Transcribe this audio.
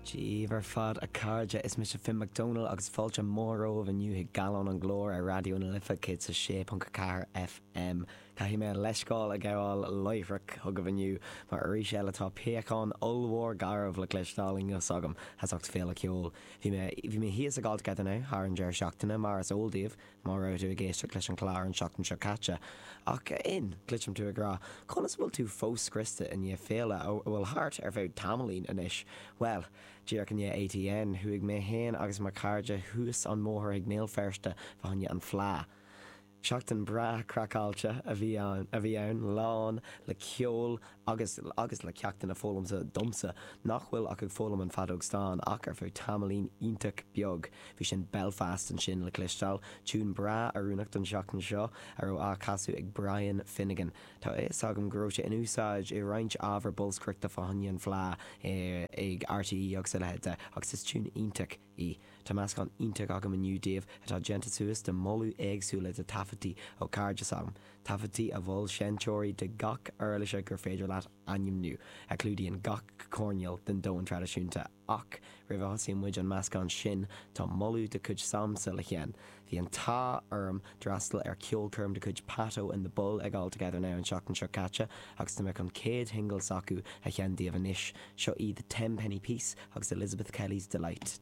Díomhar fad a cardja is mis Finn McDonald agus fáilte móró a nniu galán an glór a radio na lifa kid sa sé.car FM. Caihí mé leiscáil a gceáil loifrach thug a bhniu mar éis eile tá peachán olmhór garmh le cléistáling os agam has ocht féle ceol. Bhí mé híos a gáil gadana thar an deir seachtainna mar as óldíomh mar raibh tú a géiste leis an clár an seachtain seo caite. Ach in glitcham tú a grá, conas bhfuil tú fós Christa in dhé féle ó bhfuil hart ar bheith tamlín inis. Well, díar can ATN thuig mé héin agus mar cardja thuas an móthir ag néal ferste bhainne an flá. Seachtain bra cracáilte a bhí ann lán le ceol agus le ceachtain a fólam sa domsa nach bhfuil ach ag fólam an fadóg stán ach ar fú tamlín ionach beag. Bhí sin Belfast an sin le clistal tún bra a rúnacht an seachtain seo ar ó á casú ag Brian Finnegan. Tá is agam gróte in úsáid i roinnt ábhar bolscrichta fahanne an flá ag RTE agus a lehead agus is tún ionach í. Tá meas gan ionach agam a nniu déobh atá genta suas de molú éagsúla de tafatí ó cardja sam. Tafatí a bhil seantóirí de gach eirlise gur féidir leat aim nu, a clúdaíon gach corneal den dóin tradiisiúnta ach rihásí muid an meas gan sin tá molú de cuid samsa le chéan. Bhí an tá orm drastal ar ceolcurm de cuid pato in the bull ag all together now an seachtain seo caite agus tá me an céad hingal sacu a chean díomh anis seo iad 10 penny piece agus Elizabeth Kelly's Delight.